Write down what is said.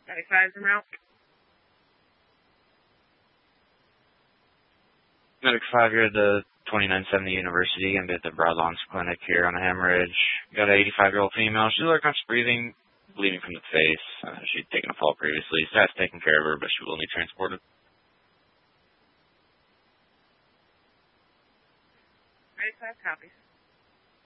95's en route. Medic 5, you're at the 2970 University. Going to be at the Broadlawns Clinic here on a hemorrhage. Got an 85-year-old female. She's unconscious breathing, bleeding from the face. She'd taken a fall previously. Staff's taking care of her, but she will need transported. 95 copies.